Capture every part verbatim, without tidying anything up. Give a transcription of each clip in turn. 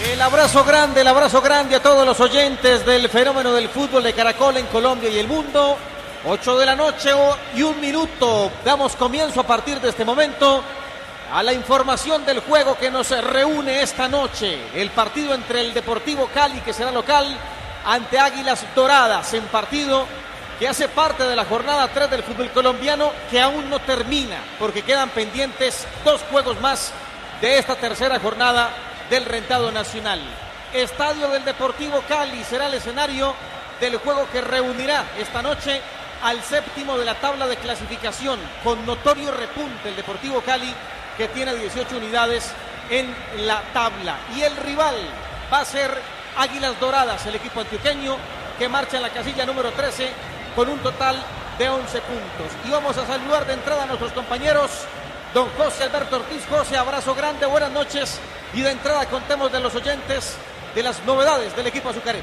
El abrazo grande, el abrazo grande a todos los oyentes del fenómeno del fútbol de Caracol en Colombia y el mundo. ocho de la noche y un minuto. Damos comienzo a partir de este momento a la información del juego que nos reúne esta noche. El partido entre el Deportivo Cali, que será local, ante Águilas Doradas, en partido que hace parte de la jornada tres del fútbol colombiano, que aún no termina, porque quedan pendientes dos juegos más de esta tercera jornada del rentado nacional. Estadio del Deportivo Cali será el escenario del juego que reunirá esta noche al séptimo de la tabla de clasificación, con notorio repunte el Deportivo Cali, que tiene dieciocho unidades en la tabla. Y el rival va a ser Águilas Doradas, el equipo antioqueño, que marcha en la casilla número trece con un total de once puntos. Y vamos a saludar de entrada a nuestros compañeros. Don José Alberto Ortiz. José, abrazo grande, buenas noches. Y de entrada contemos de los oyentes de las novedades del equipo azucarero.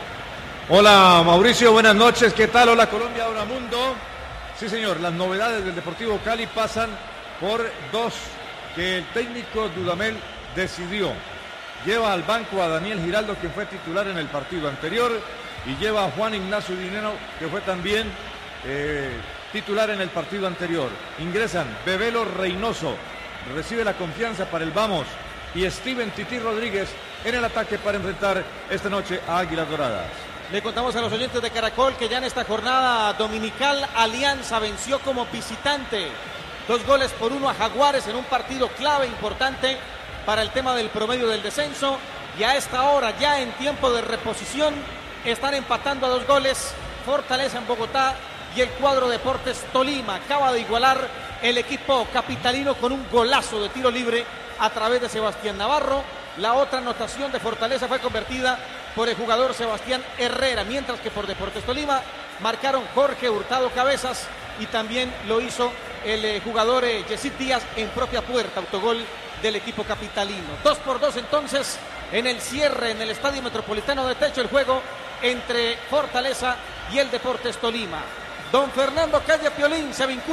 Hola Mauricio, buenas noches. ¿Qué tal? Hola Colombia, hola mundo. Sí señor, las novedades del Deportivo Cali pasan por dos que el técnico Dudamel decidió. Lleva al banco a Daniel Giraldo, que fue titular en el partido anterior, y lleva a Juan Ignacio Dinero, que fue también eh, titular en el partido anterior. Ingresan Bebelo Reynoso, recibe la confianza para el Vamos, y Steven Tití Rodríguez en el ataque para enfrentar esta noche a Águilas Doradas. Le contamos a los oyentes de Caracol que ya en esta jornada dominical Alianza venció como visitante dos goles por uno a Jaguares en un partido clave importante para el tema del promedio del descenso, y a esta hora ya en tiempo de reposición están empatando a dos goles Fortaleza en Bogotá y el cuadro Deportes Tolima. Acaba de igualar el equipo capitalino con un golazo de tiro libre a través de Sebastián Navarro. La otra anotación de Fortaleza fue convertida por el jugador Sebastián Herrera, mientras que por Deportes Tolima marcaron Jorge Hurtado Cabezas y también lo hizo el eh, jugador eh, Yesid Díaz en propia puerta, autogol del equipo capitalino. Dos por dos entonces en el cierre en el Estadio Metropolitano de Techo, el juego entre Fortaleza y el Deportes Tolima. Don Fernando Calle Piolín se vincula